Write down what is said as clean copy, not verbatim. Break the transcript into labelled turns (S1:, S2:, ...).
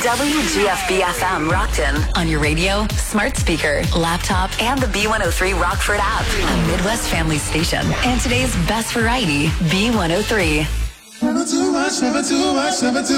S1: WGFB-FM Rockton on your radio, smart speaker, laptop, and the B103 Rockford app. A Midwest family station. And today's best variety, B103.
S2: Never too much, never too much, never too